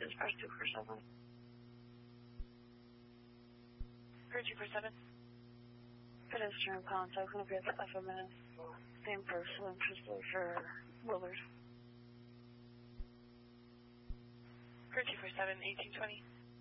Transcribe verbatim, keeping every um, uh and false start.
Dispatch two four seven. Crew two four seven. Pedestrian contact, going to be at the F M S. Same person, pistol for Willard. Crew two four seven, eighteen twenty.